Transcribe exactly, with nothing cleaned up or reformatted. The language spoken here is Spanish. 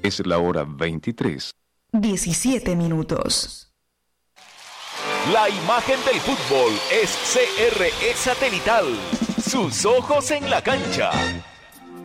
Es la hora veintitrés. diecisiete minutos. La imagen del fútbol es C R E Satelital. Sus ojos en la cancha.